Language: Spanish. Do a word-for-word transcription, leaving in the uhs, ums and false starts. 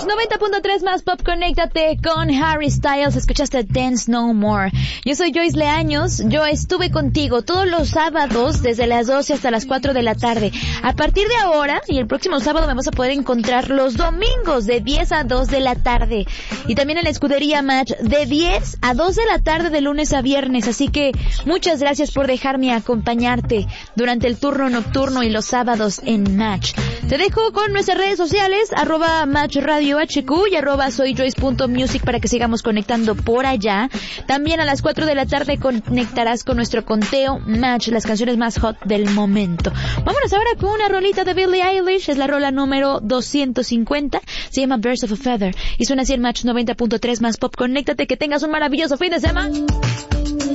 noventa punto tres más Pop, conéctate con Harry Styles. Escuchaste Dance No More. Yo soy Joyce Leaños. Yo estuve contigo todos los sábados desde las doce hasta las cuatro de la tarde. A partir de ahora y el próximo sábado me vas a poder encontrar los domingos de diez a dos de la tarde. Y también en la Escudería Match de diez a dos de la tarde de lunes a viernes. Así que muchas gracias por dejarme acompañarte durante el turno nocturno y los sábados en Match. Te dejo con nuestras redes sociales, arroba Match Radio H Q y arroba soyjoyce.music para que sigamos conectando por allá. También a las cuatro de la tarde conectarás con nuestro conteo Match, las canciones más hot del momento. Vámonos ahora con una rolita de Billie Eilish, es la rola número doscientos cincuenta, se llama Birds of a Feather y suena así en Match noventa punto tres más Pop. Conéctate, que tengas un maravilloso fin de semana.